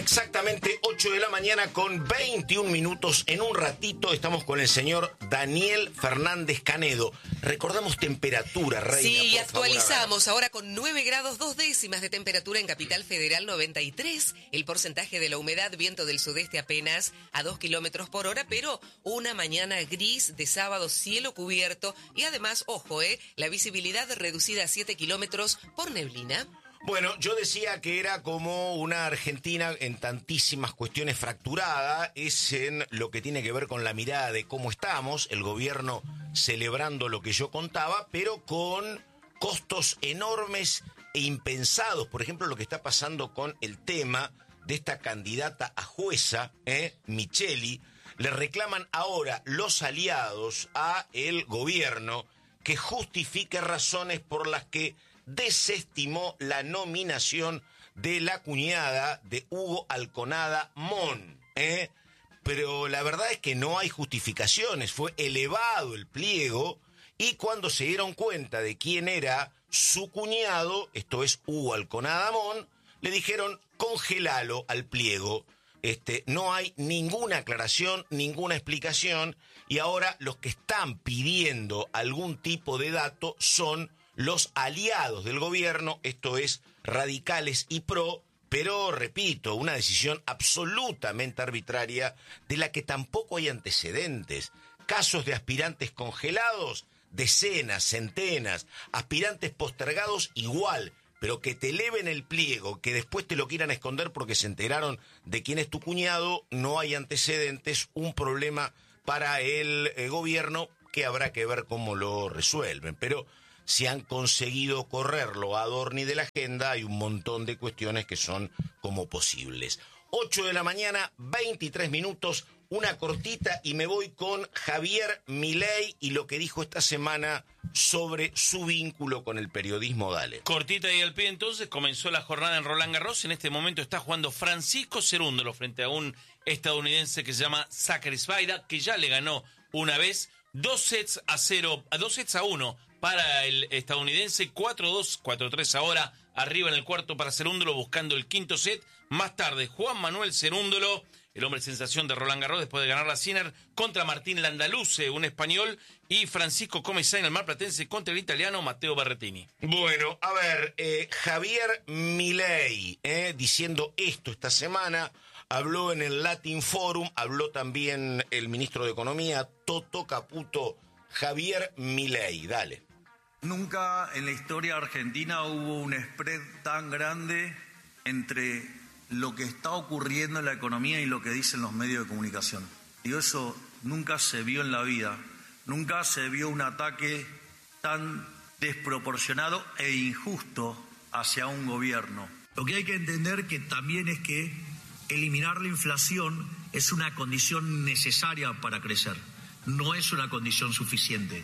Exactamente 8 de la mañana con 21 minutos. En un ratito estamos con el señor Daniel Fernández Canedo. Recordamos temperatura, Reina. Sí, actualizamos ahora con 9 grados 2 décimas de temperatura en Capital Federal, 93. El porcentaje de la humedad, viento del sudeste apenas a 2 kilómetros por hora, pero una mañana gris de sábado, cielo cubierto y además, ojo, la visibilidad reducida a 7 kilómetros por neblina. Bueno, yo decía que era como una Argentina en tantísimas cuestiones fracturada, es en lo que tiene que ver con la mirada de cómo estamos, el gobierno celebrando lo que yo contaba, pero con costos enormes e impensados. Por ejemplo, lo que está pasando con el tema de esta candidata a jueza, Micheli. Le reclaman ahora los aliados a el gobierno que justifique razones por las que desestimó la nominación de la cuñada de Hugo Alconada Mon, Pero la verdad es que no hay justificaciones, fue elevado el pliego y cuando se dieron cuenta de quién era su cuñado, esto es Hugo Alconada Mon, le dijeron congelalo al pliego, no hay ninguna aclaración, ninguna explicación y ahora los que están pidiendo algún tipo de dato son los aliados del gobierno, esto es, radicales y PRO, pero, repito, una decisión absolutamente arbitraria de la que tampoco hay antecedentes. Casos de aspirantes congelados, decenas, centenas, aspirantes postergados igual, pero que te eleven el pliego, que después te lo quieran esconder porque se enteraron de quién es tu cuñado, no hay antecedentes, un problema para el gobierno que habrá que ver cómo lo resuelven, pero si han conseguido correrlo a Adorni de la agenda, hay un montón de cuestiones que son como posibles. 8 de la mañana, 23 minutos, una cortita y me voy con Javier Milei y lo que dijo esta semana sobre su vínculo con el periodismo. Dale. Cortita y al pie entonces, comenzó la jornada en Roland Garros. En este momento está jugando Francisco Cerúndolo frente a un estadounidense que se llama Zachary Zverev, que ya le ganó una vez 2 sets a 1 para el estadounidense, 4-2, 4-3 ahora, arriba en el cuarto para Cerúndolo buscando el quinto set. Más tarde, Juan Manuel Cerúndolo, el hombre sensación de Roland Garros después de ganar la Sinner, contra Martín Landaluce, un español, y Francisco Comesaña, el marplatense, contra el italiano Matteo Berrettini. Bueno, a ver, Javier Milei, diciendo esto esta semana, habló en el Latin Forum, habló también el ministro de Economía, Toto Caputo. Javier Milei, dale. Nunca en la historia argentina hubo un spread tan grande entre lo que está ocurriendo en la economía y lo que dicen los medios de comunicación. Y eso nunca se vio en la vida. Nunca se vio un ataque tan desproporcionado e injusto hacia un gobierno. Lo que hay que entender que también es que eliminar la inflación es una condición necesaria para crecer. No es una condición suficiente.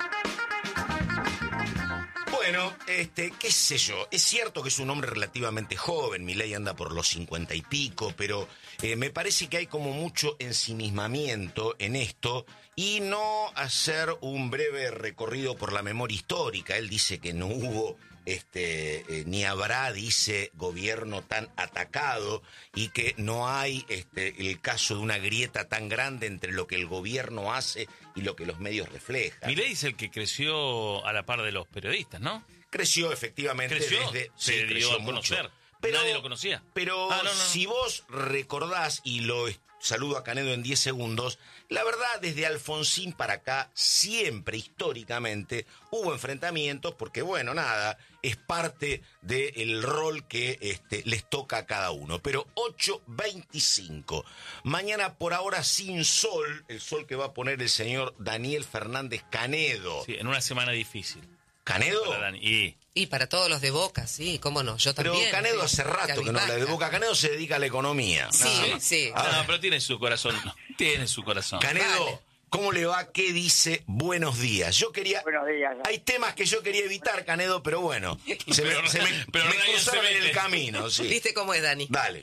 Bueno, qué sé yo, es cierto que es un hombre relativamente joven, Milei anda por los 50 y pico, pero me parece que hay como mucho ensimismamiento en esto y no hacer un breve recorrido por la memoria histórica. Él dice que no hubo ni habrá, dice, gobierno tan atacado y que no hay el caso de una grieta tan grande entre lo que el gobierno hace y lo que los medios reflejan. Milei es el que creció a la par de los periodistas, ¿no? Creció, efectivamente. Se dio a conocer. Pero, nadie lo conocía. Pero si vos recordás, y lo saludo a Canedo en 10 segundos, la verdad, desde Alfonsín para acá, siempre, históricamente, hubo enfrentamientos, porque bueno, nada, es parte del rol que les toca a cada uno. Pero 8:25, mañana por ahora sin sol, el sol que va a poner el señor Daniel Fernández Canedo. Sí, en una semana difícil. ¿Canedo? Y para todos los de Boca, sí, cómo no, yo también. Pero Canedo hace rato que no habla de Boca. Canedo se dedica a la economía. Sí. No, pero tiene su corazón. Tiene su corazón. Canedo, vale. ¿Cómo le va? ¿Qué dice? Buenos días. Buenos días. Hay temas que yo quería evitar, Canedo, pero bueno. Se me cruzaron en el camino. Sí. ¿Viste cómo es, Dani? Dale.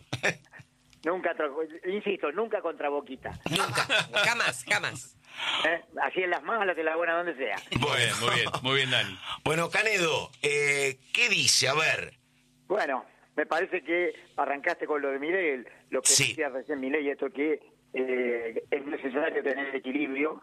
Nunca contra Boquita. Nunca, jamás. Así en las malas, en la buena, donde sea. Muy bien, Dani. Bueno, Canedo, ¿qué dice? A ver. Bueno, me parece que arrancaste con lo de Milei, lo que Sí. decía recién Milei, esto que es necesario tener equilibrio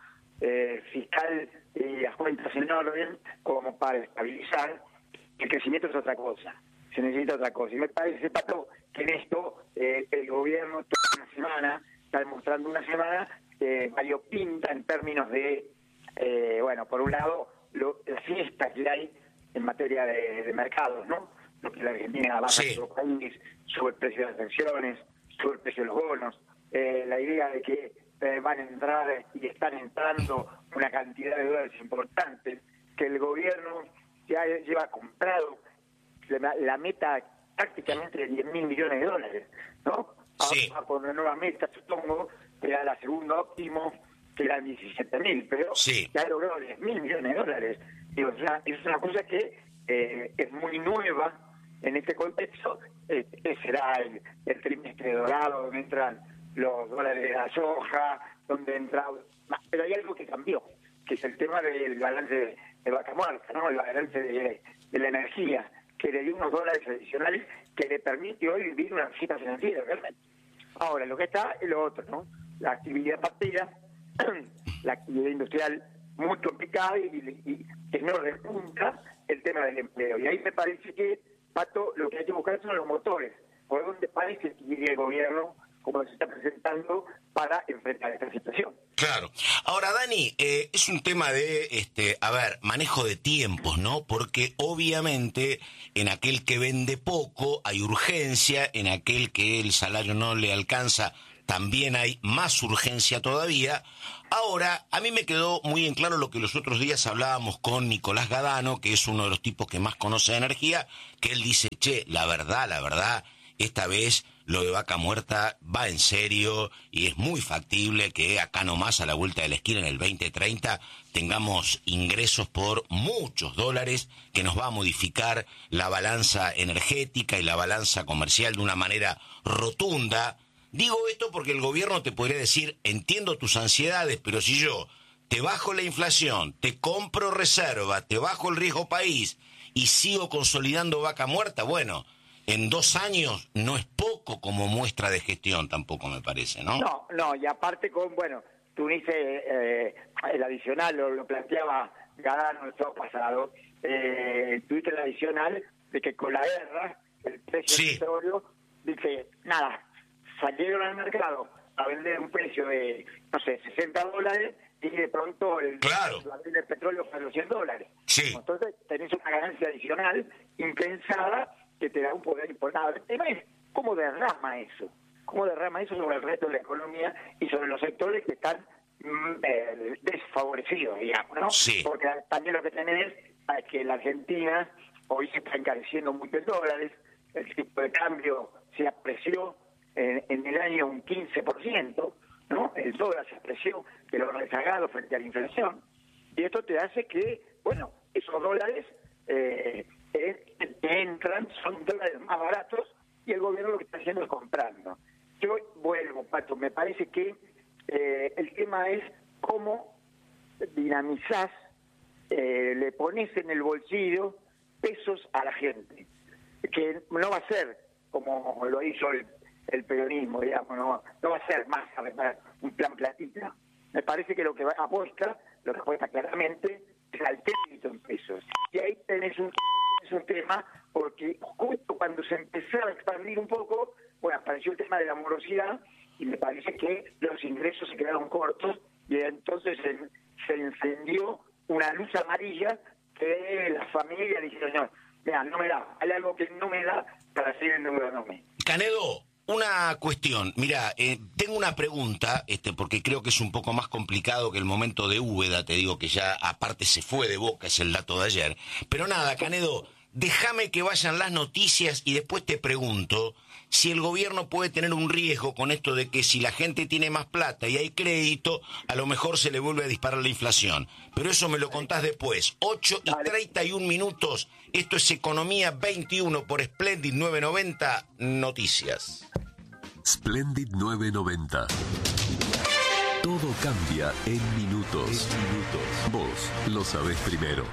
fiscal y las cuentas en orden como para estabilizar. El crecimiento es otra cosa, se necesita otra cosa. Y me parece, Pato, que en esto el gobierno toda una semana está demostrando variopinta en términos de, bueno, por un lado, la fiesta que hay en materia de mercados, ¿no? Lo que la Argentina baja Sí. en otro país, sube el precio de las acciones, sube el precio de los bonos, la idea de que van a entrar y están entrando una cantidad de dólares importantes, que el gobierno ya lleva comprado la meta prácticamente de 10.000 millones de dólares, ¿no? Sí. Ahora con una nueva meta, supongo, que era la segunda óptimo, que eran 17.000, pero Sí. ya logró 10.000 millones de dólares. Digo, o sea, es una cosa que es muy nueva en este contexto. Será el trimestre dorado, donde entran los dólares de la soja, donde entra... Pero hay algo que cambió, que es el tema del balance de vaca muerta, ¿no? El balance de la energía, que le dio unos dólares adicionales que le permite hoy vivir una cita financiera, realmente. Ahora, lo que está es lo otro, ¿no? La actividad partida, la actividad industrial muy complicada y que no repunta el tema del empleo. Y ahí me parece que, Pato, lo que hay que buscar son los motores. ¿Por dónde parece que iría el gobierno, como se está presentando, para enfrentar esta situación? Claro. Ahora, Dani, es un tema de, manejo de tiempos, ¿no? Porque obviamente en aquel que vende poco hay urgencia, en aquel que el salario no le alcanza también hay más urgencia todavía. Ahora, a mí me quedó muy en claro lo que los otros días hablábamos con Nicolás Gadano, que es uno de los tipos que más conoce de energía, que él dice, la verdad, esta vez lo de vaca muerta va en serio y es muy factible que acá nomás a la vuelta de la esquina en el 2030 tengamos ingresos por muchos dólares que nos va a modificar la balanza energética y la balanza comercial de una manera rotunda. Digo esto porque el gobierno te podría decir, entiendo tus ansiedades, pero si yo te bajo la inflación, te compro reserva, te bajo el riesgo país y sigo consolidando vaca muerta, bueno, en 2 años no es poco como muestra de gestión tampoco me parece, ¿no? No, y aparte tú dices, el adicional, lo planteaba Gadano el sábado pasado, tuviste el adicional de que con la guerra, el precio del petróleo, dice, nada, salieron al mercado a vender un precio de, no sé, $60 y de pronto el petróleo fue a los $100. Sí. Entonces tenés una ganancia adicional impensada que te da un poder importante. El tema es cómo derrama eso sobre el resto de la economía y sobre los sectores que están desfavorecidos, digamos, ¿no? Sí. Porque también lo que tenés es que la Argentina hoy se está encareciendo mucho en dólares, el tipo de cambio se apreció en el año un 15%, ¿no? El dólar se apreció de los rezagados frente a la inflación, y esto te hace que, bueno, esos dólares que entran son dólares más baratos y el gobierno lo que está haciendo es comprando. Yo vuelvo, Pato, me parece que el tema es cómo dinamizás, le pones en el bolsillo pesos a la gente, que no va a ser como lo hizo el peronismo, digamos, no va a ser más un plan platita. Me parece que lo que apuesta claramente es al crédito en pesos. Y ahí tenés un tema, porque justo cuando se empezaba a expandir un poco, bueno, apareció el tema de la morosidad y me parece que los ingresos se quedaron cortos y entonces se encendió una luz amarilla que la familia dijeron, no me da, hay algo que no me da para seguir endeudándome. Canedo, una cuestión, mira, tengo una pregunta, porque creo que es un poco más complicado que el momento de Úbeda, te digo que ya aparte se fue de Boca, es el dato de ayer, pero nada, Canedo, déjame que vayan las noticias y después te pregunto si el gobierno puede tener un riesgo con esto de que si la gente tiene más plata y hay crédito, a lo mejor se le vuelve a disparar la inflación. Pero eso me lo contás después. 8:31, esto es Economía 21 por Splendid 990 Noticias. Splendid 990. Todo cambia en minutos. Vos lo sabés primero.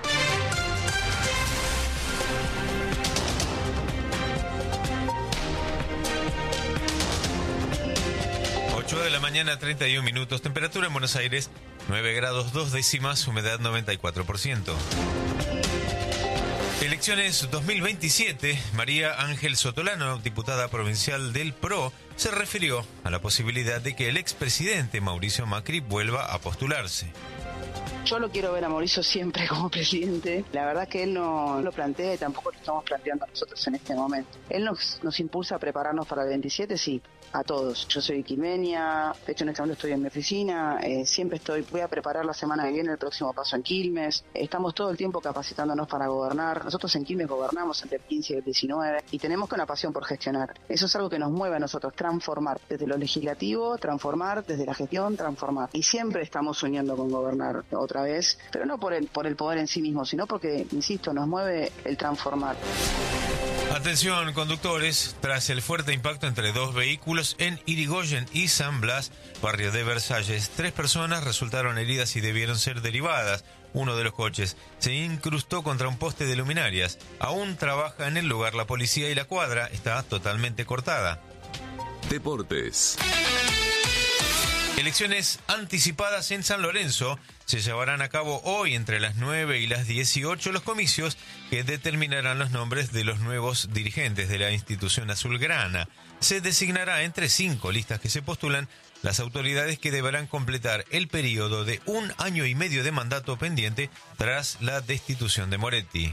8 de la mañana, 31 minutos. Temperatura en Buenos Aires, 9 grados 2 décimas, humedad 94%. Elecciones 2027. María Ángel Sotolano, diputada provincial del PRO, se refirió a la posibilidad de que el expresidente Mauricio Macri vuelva a postularse. Yo lo quiero ver a Mauricio siempre como presidente. La verdad que él no lo plantea y tampoco lo estamos planteando nosotros en este momento. Él nos impulsa a prepararnos para el 27, sí, a todos. Yo soy quilmeña, de hecho en este momento estoy en mi oficina, siempre voy a preparar la semana que viene el próximo paso en Quilmes. Estamos todo el tiempo capacitándonos para gobernar. Nosotros en Quilmes gobernamos entre el 15 y el 19 y tenemos una pasión por gestionar. Eso es algo que nos mueve a nosotros, transformar desde lo legislativo, transformar desde la gestión, transformar. Y siempre estamos soñando con gobernar otra vez, pero no por el poder en sí mismo, sino porque, insisto, nos mueve el transformar. Atención, conductores, tras el fuerte impacto entre dos vehículos en Irigoyen y San Blas, barrio de Versalles, 3 personas resultaron heridas y debieron ser derivadas. Uno de los coches se incrustó contra un poste de luminarias. Aún trabaja en el lugar la policía y la cuadra está totalmente cortada. Deportes. Elecciones anticipadas en San Lorenzo. Se llevarán a cabo hoy entre las 9 y las 18 los comicios que determinarán los nombres de los nuevos dirigentes de la institución azulgrana. Se designará entre 5 listas que se postulan las autoridades que deberán completar el periodo de 1 año y medio de mandato pendiente tras la destitución de Moretti.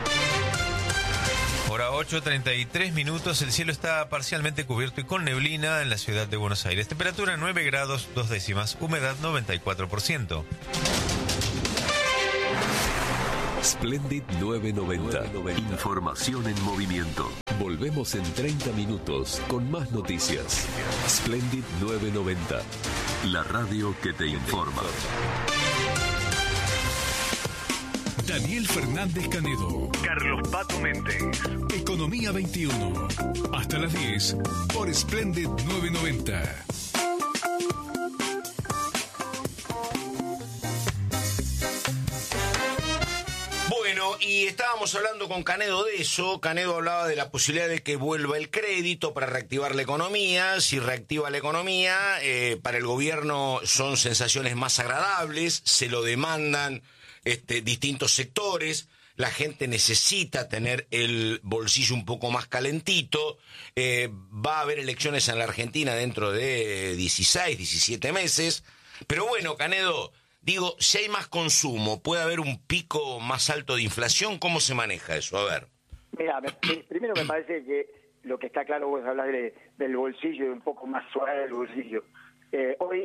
Hora 8:33 minutos, el cielo está parcialmente cubierto y con neblina en la ciudad de Buenos Aires. Temperatura 9 grados 2 décimas, humedad 94%. Splendid 990. Información en movimiento. Volvemos en 30 minutos con más noticias. Splendid 990. La radio que te informa. Daniel Fernández Canedo, Carlos Pato Méndez, Economía 21, hasta las 10 por Splendid 990. Bueno, y estábamos hablando con Canedo de eso. Canedo hablaba de la posibilidad de que vuelva el crédito para reactivar la economía. Si reactiva la economía, para el gobierno son sensaciones más agradables, se lo demandan distintos sectores, la gente necesita tener el bolsillo un poco más calentito, va a haber elecciones en la Argentina dentro de 16, 17 meses, pero bueno, Canedo, digo, si hay más consumo, ¿puede haber un pico más alto de inflación? ¿Cómo se maneja eso? A ver. Mira, primero me parece que lo que está claro, vos hablas del bolsillo y un poco más suave del bolsillo. Hoy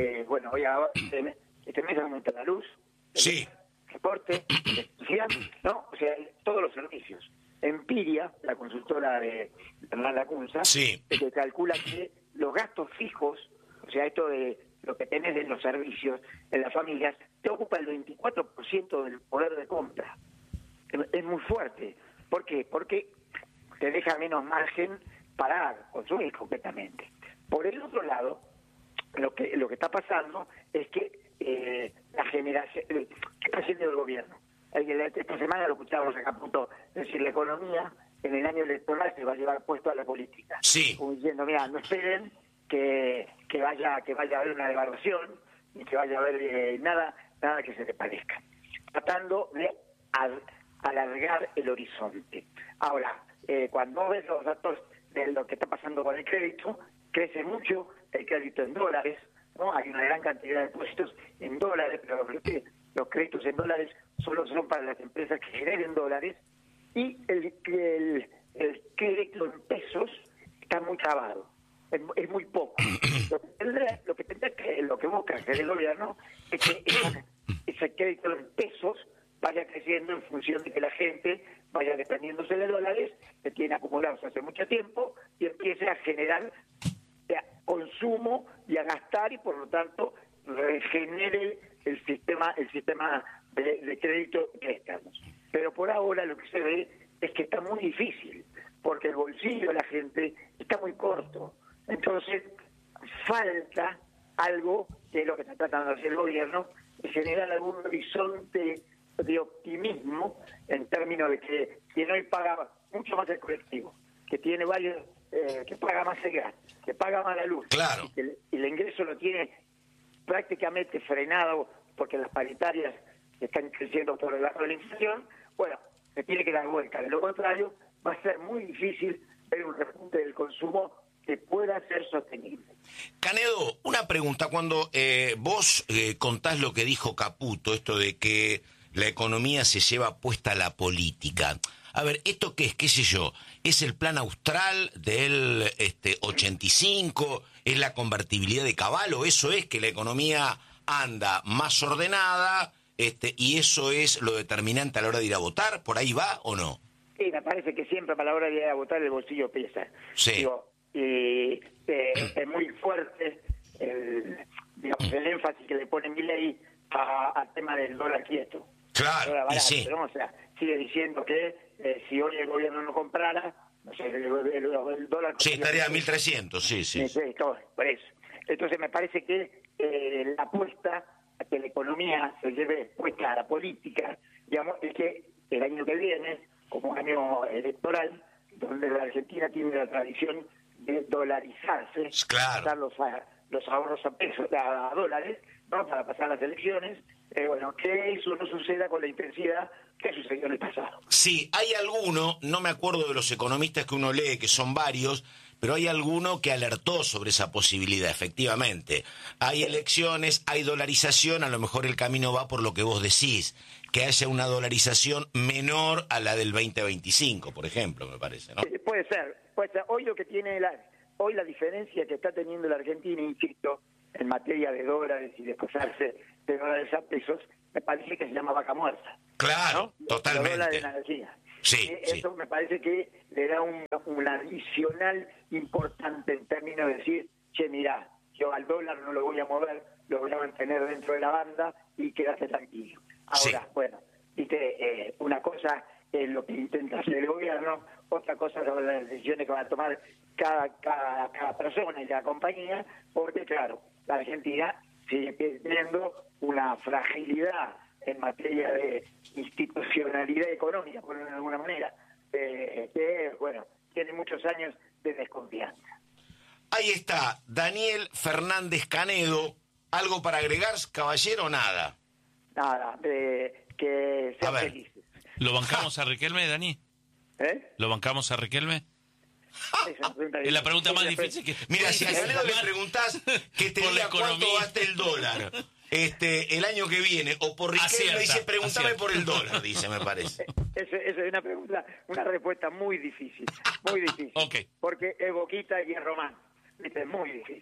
este mes aumenta la luz. Sí. Transporte, electricidad, ¿no? O sea, todos los servicios. Empiria, la consultora de Hernán Lacunza, sí, que calcula que los gastos fijos, o sea, esto de lo que tenés en los servicios, en las familias, te ocupa el 24% del poder de compra. Es muy fuerte. ¿Por qué? Porque te deja menos margen para consumir concretamente. Por el otro lado, lo que está pasando es que la generación, ¿qué está haciendo el gobierno? Esta semana lo escuchábamos acá a punto, es decir, la economía en el año electoral se va a llevar puesto a la política. Sí. Como diciendo, mira, no esperen que vaya a haber una devaluación ni que vaya a haber nada que se le parezca. Tratando de alargar el horizonte. Ahora, cuando ves los datos de lo que está pasando con el crédito, crece mucho el crédito en dólares, ¿no? Hay una gran cantidad de depósitos en dólares, pero los créditos en dólares solo son para las empresas que generen dólares, y el crédito en pesos está muy trabado, es muy poco. Lo que busca hacer el gobierno es que ese crédito en pesos vaya creciendo en función de que la gente vaya desprendiéndose de dólares que tiene acumulados hace mucho tiempo y empiece a generar consumo y a gastar, y por lo tanto regenere el sistema de crédito que estamos. Pero por ahora lo que se ve es que está muy difícil, porque el bolsillo de la gente está muy corto. Entonces falta algo, que es lo que está tratando de hacer el gobierno, de generar algún horizonte de optimismo en términos de que quien hoy paga mucho más el colectivo, que tiene varios, que paga más el gas, que paga más la luz, claro, y el ingreso lo tiene prácticamente frenado porque las paritarias están creciendo por la inflación, bueno, se tiene que dar vuelta. De lo contrario, va a ser muy difícil ver un repunte del consumo que pueda ser sostenible. Canedo, una pregunta. Cuando vos contás lo que dijo Caputo, esto de que la economía se lleva puesta a la política. A ver, ¿esto qué es? ¿Qué sé yo? ¿Es el plan austral del 85? ¿Es la convertibilidad de Caballo? ¿Eso es que la economía anda más ordenada y eso es lo determinante a la hora de ir a votar? ¿Por ahí va o no? Sí, me parece que siempre para la hora de ir a votar el bolsillo pesa. Sí. Digo, es muy fuerte el énfasis que le pone Milei al tema del dólar quieto. Claro, Barato, y sí. ¿no? O sea, sigue diciendo que si hoy el gobierno no comprara, no sé, el dólar... Sí, estaría a 1.300, sí. Por eso. Entonces me parece que la apuesta a que la economía se lleve puesta a la política, digamos, es que el año que viene, como año electoral, donde la Argentina tiene la tradición de dolarizarse, claro, pasar los ahorros a pesos, a dólares, ¿no? Para pasar las elecciones, bueno, que eso no suceda con la intensidad que sucedió en el pasado. Sí, hay alguno, no me acuerdo de los economistas que uno lee, que son varios, pero hay alguno que alertó sobre esa posibilidad, efectivamente. Hay elecciones, hay dolarización, a lo mejor el camino va por lo que vos decís, que haya una dolarización menor a la del 2025, por ejemplo, me parece, ¿no? Puede ser. Hoy lo que tiene la diferencia que está teniendo la Argentina, insisto, en materia de dólares y de pasarse de dólares a pesos, me parece que se llama vaca muerta. Claro, ¿no? Totalmente. Los dólares de energía. Sí, eso me parece que le da un adicional importante en términos de decir, che, mirá, yo al dólar no lo voy a mover, lo voy a mantener dentro de la banda y quédate tranquilo. Ahora, bueno, viste, una cosa es lo que intenta hacer el gobierno, otra cosa son las decisiones que va a tomar cada persona y cada compañía, porque claro, la Argentina sigue teniendo una fragilidad en materia de institucionalidad económica, por de alguna manera, que, bueno, tiene muchos años de desconfianza. Ahí está, Daniel Fernández Canedo. ¿Algo para agregar, caballero, nada? Nada, que sean felices. ¿Lo bancamos a Riquelme, Dani? ¿Lo bancamos a Riquelme? Es la pregunta más difícil que... Mira, si a Canedo le preguntás que te diga cuánto gasta el dólar el año que viene, o por Riquelme, dice, pregúntame por el dólar, dice, me parece. Esa es una pregunta, una respuesta muy difícil, Okay. Porque es Boquita y es Román, ¿viste? Muy difícil.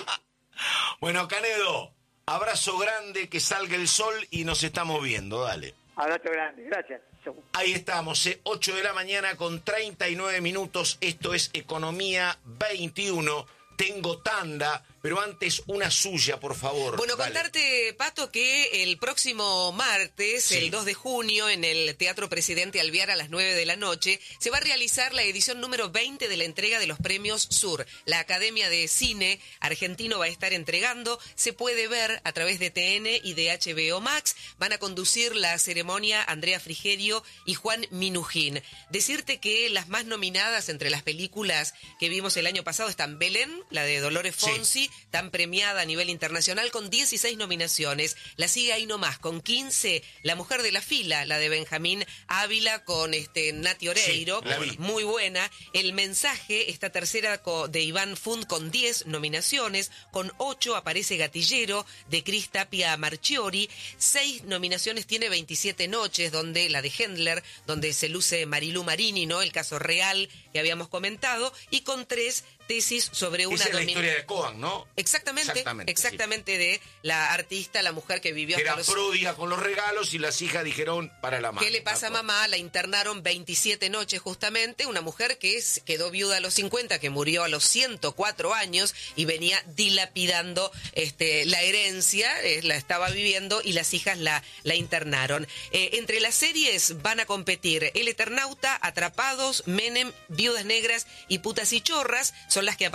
Bueno, Canedo, abrazo grande, que salga el sol y nos estamos viendo, dale. Abrazo grande, gracias. Ahí estamos, 8 de la mañana con 39 minutos, esto es Economía 21, tengo tanda, pero antes una suya, por favor. Bueno, dale. Contarte, Pato, que el próximo martes, el 2 de junio, en el Teatro Presidente Alvear a las 9 de la noche, se va a realizar la edición número 20 de la entrega de los premios Sur. La Academia de Cine Argentino va a estar entregando, se puede ver a través de TN y de HBO Max. Van a conducir la ceremonia Andrea Frigerio y Juan Minujín. Decirte que las más nominadas entre las películas que vimos el año pasado están Belén, la de Dolores Fonsi, tan premiada a nivel internacional con 16 nominaciones. La sigue ahí nomás con 15 La Mujer de la Fila, la de Benjamín Ávila con Nati Oreiro, muy buena. El Mensaje, esta tercera de Iván Fund con 10 nominaciones, con 8 aparece Gatillero de Cris Tapia Marchiori, 6 nominaciones tiene 27 noches, donde la de Hendler, donde se luce Marilú Marini, ¿no? El caso real que habíamos comentado, y con 3 tesis sobre una... Esa es la historia de Coan, ¿no? Exactamente, de la artista, la mujer que vivió... Que era pródiga con los regalos y las hijas dijeron para la mamá. ¿Qué le pasa a mamá? La internaron 27 noches justamente, una mujer que quedó viuda a los 50, que murió a los 104 años y venía dilapidando la herencia, la estaba viviendo y las hijas la internaron. Entre las series van a competir El Eternauta, Atrapados, Menem, Viudas Negras y Putas y Chorras, son las que aparecen allí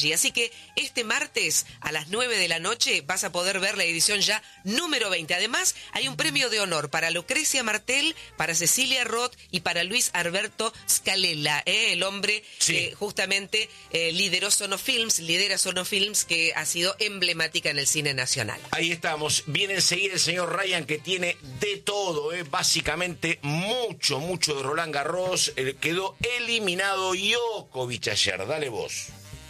allí. Así que este martes a las 9 de la noche vas a poder ver la edición ya número 20. Además, hay un premio de honor para Lucrecia Martel, para Cecilia Roth y para Luis Alberto Scalella, el hombre que justamente lidera Sono Films, que ha sido emblemática en el cine nacional. Ahí estamos. Viene enseguida el señor Ryan, que tiene de todo, básicamente mucho de Roland Garros. Quedó eliminado Djokovic ayer. Dale vos.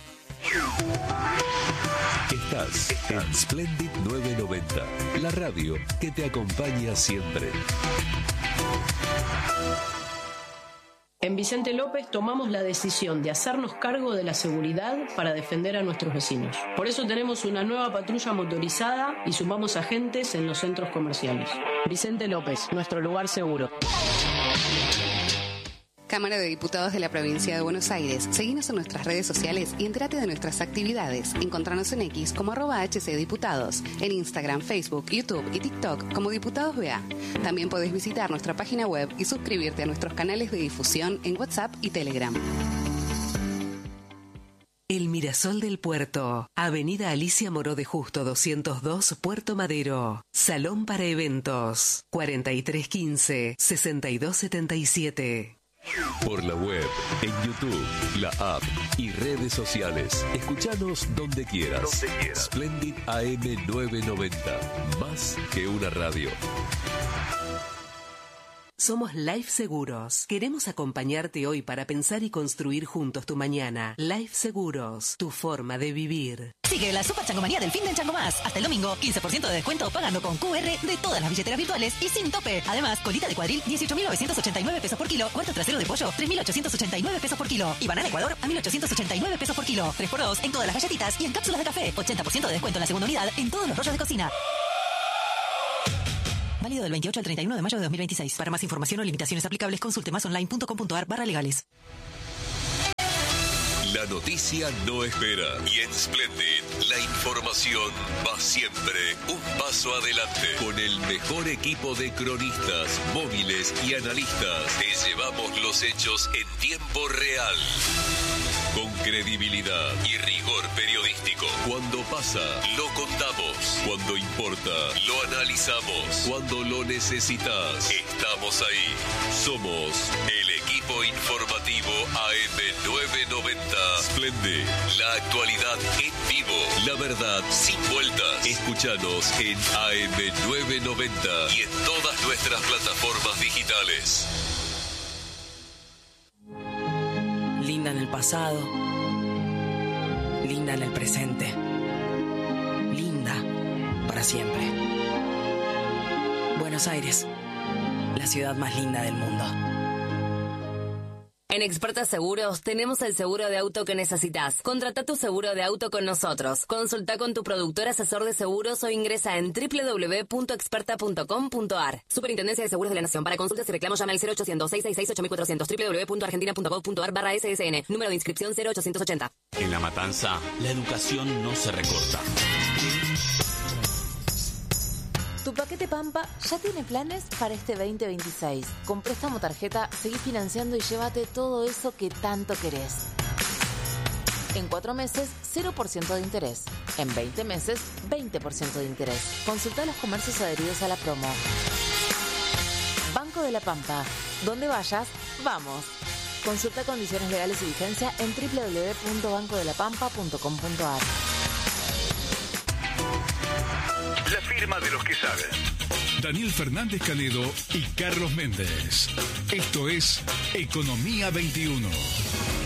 Estás en Splendid 990, la radio que te acompaña siempre. En Vicente López tomamos la decisión de hacernos cargo de la seguridad para defender a nuestros vecinos. Por eso tenemos una nueva patrulla motorizada y sumamos agentes en los centros comerciales. Vicente López, nuestro lugar seguro. Cámara de Diputados de la Provincia de Buenos Aires. Seguinos en nuestras redes sociales y entérate de nuestras actividades. Encontranos en X como @HCDiputados, en Instagram, Facebook, YouTube y TikTok como Diputados BA. También podés visitar nuestra página web y suscribirte a nuestros canales de difusión en WhatsApp y Telegram. El Mirasol del Puerto, Avenida Alicia Moró de Justo 202, Puerto Madero. Salón para eventos, 4315-6277. Por la web, en YouTube, la app y redes sociales. Escuchanos donde quieras. Splendid AM 990. Más que una radio. Somos Life Seguros. Queremos acompañarte hoy para pensar y construir juntos tu mañana. Life Seguros, tu forma de vivir. Sigue la super changomanía del fin de Chango Más. Hasta el domingo, 15% de descuento pagando con QR de todas las billeteras virtuales y sin tope. Además, colita de cuadril, 18.989 pesos por kilo. Cuarto trasero de pollo, 3.889 pesos por kilo. Y banana Ecuador, a 1.889 pesos por kilo. 3x2 en todas las galletitas y en cápsulas de café. 80% de descuento en la segunda unidad en todos los rollos de cocina. Válido del 28 al 31 de mayo de 2026. Para más información o limitaciones aplicables, consulte masonline.com.ar/legales. La noticia no espera. Y en Splendid, la información va siempre un paso adelante. Con el mejor equipo de cronistas, móviles y analistas, te llevamos los hechos en tiempo real. Con credibilidad y rigor periodístico. Cuando pasa, lo contamos. Cuando importa, lo analizamos. Cuando lo necesitas, estamos ahí. Somos el equipo informativo AM990. Splendid, la actualidad en vivo. La verdad sin vueltas. Escúchanos en AM990 y en todas nuestras plataformas digitales. Linda en el pasado, linda en el presente, linda para siempre. Buenos Aires, la ciudad más linda del mundo. En Experta Seguros tenemos el seguro de auto que necesitas. Contrata tu seguro de auto con nosotros. Consulta con tu productor asesor de seguros o ingresa en www.experta.com.ar. Superintendencia de Seguros de la Nación. Para consultas y reclamos llama al 0800-666-8400, www.argentina.gov.ar/SSN. Número de inscripción 0880. En La Matanza, la educación no se recorta. Tu paquete Pampa ya tiene planes para este 2026. Con préstamo tarjeta, seguí financiando y llévate todo eso que tanto querés. En 4 meses, 0% de interés. En 20 meses, 20% de interés. Consulta los comercios adheridos a la promo. Banco de la Pampa. Donde vayas, vamos. Consulta condiciones legales y vigencia en www.bancodelapampa.com.ar. La firma de los que saben. Daniel Fernández Canedo y Carlos Méndez. Esto es Economía 21.